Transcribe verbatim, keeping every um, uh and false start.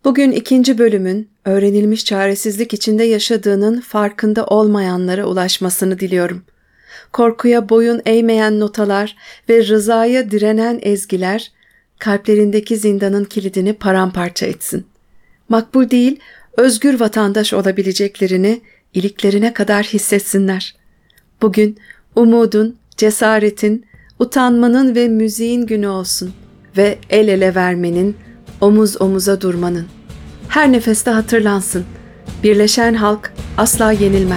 Bugün ikinci bölümün öğrenilmiş çaresizlik içinde yaşadığının farkında olmayanlara ulaşmasını diliyorum. Korkuya boyun eğmeyen notalar ve rızaya direnen ezgiler kalplerindeki zindanın kilidini paramparça etsin. Makbul değil, özgür vatandaş olabileceklerini iliklerine kadar hissetsinler. Bugün umudun, cesaretin, utanmanın ve müziğin günü olsun ve el ele vermenin, omuz omuza durmanın. Her nefeste hatırlansın. Birleşen halk asla yenilmez.